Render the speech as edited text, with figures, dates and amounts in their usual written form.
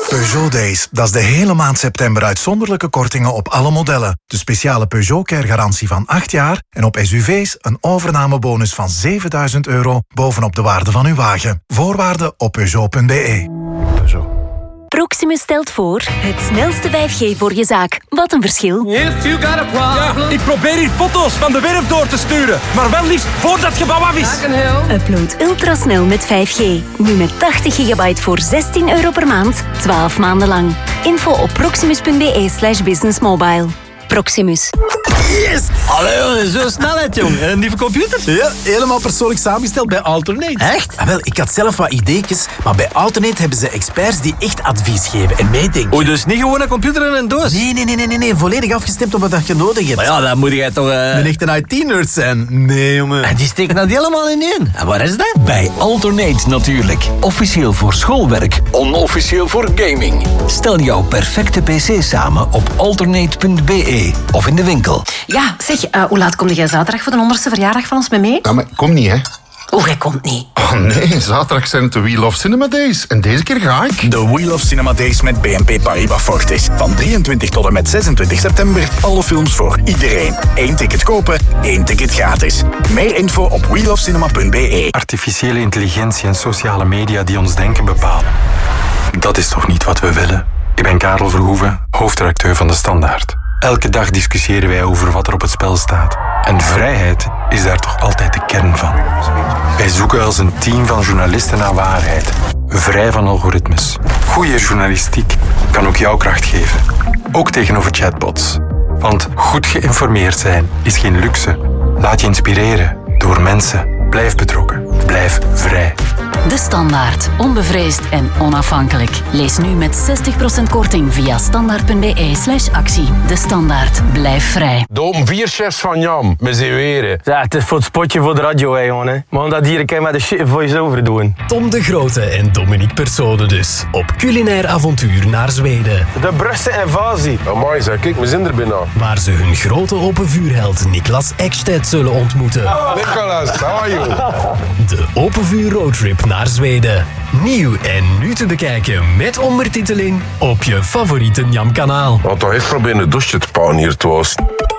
Peugeot Days, dat is de hele maand september uitzonderlijke kortingen op alle modellen. De speciale Peugeot Care garantie van 8 jaar en op SUV's een overnamebonus van €7.000 bovenop de waarde van uw wagen. Voorwaarden op Peugeot.be. Proximus stelt voor het snelste 5G voor je zaak. Wat een verschil. Ja, ik probeer hier foto's van de werf door te sturen, maar wel liefst voordat het gebouw af is. Upload ultrasnel met 5G. Nu met 80 gigabyte voor €16 per maand, 12 maanden lang. Info op proximus.be/businessmobile. Proximus. Yes! Allee, zo snelheid, jong. Een nieuwe computer? Ja, helemaal persoonlijk samengesteld bij Alternate. Echt? Ah, wel, ik had zelf wat ideetjes, maar bij Alternate hebben ze experts die echt advies geven en meedenken. Oei, dus niet gewoon een computer in een doos? Nee, volledig afgestemd op wat je nodig hebt. Maar ja, dan moet jij toch... Een echte IT-nerd zijn. Nee, jongen. En die steken dat helemaal in één. En waar is dat? Bij Alternate natuurlijk. Officieel voor schoolwerk, onofficieel voor gaming. Stel jouw perfecte pc samen op alternate.be of in de winkel. Ja, zeg, hoe laat kom jij zaterdag voor de 100ste verjaardag van ons mee mee? Ja, maar ik kom niet, hè. Oh, jij komt niet. Oh nee, zaterdag zijn het de Wheel of Cinema Days. En deze keer ga ik. De Wheel of Cinema Days met BNP Paribas Fortis. Van 23 tot en met 26 september. Alle films voor iedereen. 1 ticket kopen, 1 ticket gratis. Meer info op wheelofcinema.be. Artificiële intelligentie en sociale media die ons denken bepalen. Dat is toch niet wat we willen? Ik ben Karel Verhoeven, hoofdredacteur van De Standaard. Elke dag discussiëren wij over wat er op het spel staat. En vrijheid is daar toch altijd de kern van. Wij zoeken als een team van journalisten naar waarheid. Vrij van algoritmes. Goeie journalistiek kan ook jouw kracht geven. Ook tegenover chatbots. Want goed geïnformeerd zijn is geen luxe. Laat je inspireren door mensen. Blijf betrokken. Blijf vrij. De Standaard. Onbevreesd en onafhankelijk. Lees nu met 60% korting via standaard.be/actie. De Standaard. Blijf vrij. Dom 4 chefs van Jam, met z'n weren. Ja, het is voor het spotje voor de radio, hè, jongen. Hè. Maar omdat hier een keer met de shit voice-over doen. Tom de Grote en Dominique Persone dus. Op culinair avontuur naar Zweden. De Brusse invasie. Amai, zeg, kijk, we zijn er bijna. Waar ze hun grote open vuurheld Niklas Ekstedt zullen ontmoeten. Nicolas, how are you? De open vuur roadtrip naar Zweden. Nieuw en nu te bekijken met ondertiteling op je favoriete Njam-kanaal. Want toch echt proberen een douche te pauwen hier, Toost.